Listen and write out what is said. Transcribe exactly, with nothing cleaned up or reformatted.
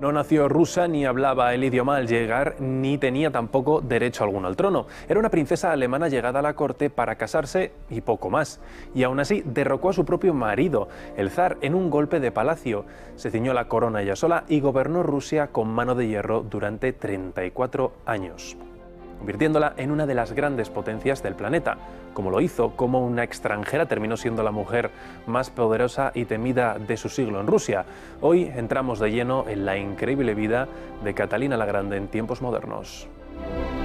No nació rusa, ni hablaba el idioma al llegar, ni tenía tampoco derecho alguno al trono. Era una princesa alemana llegada a la corte para casarse y poco más. Y aún así derrocó a su propio marido, el zar, en un golpe de palacio. Se ciñó la corona ella sola y gobernó Rusia con mano de hierro durante treinta y cuatro años, convirtiéndola en una de las grandes potencias del planeta. Como lo hizo, como una extranjera terminó siendo la mujer más poderosa y temida de su siglo en Rusia. Hoy entramos de lleno en la increíble vida de Catalina la Grande en tiempos modernos.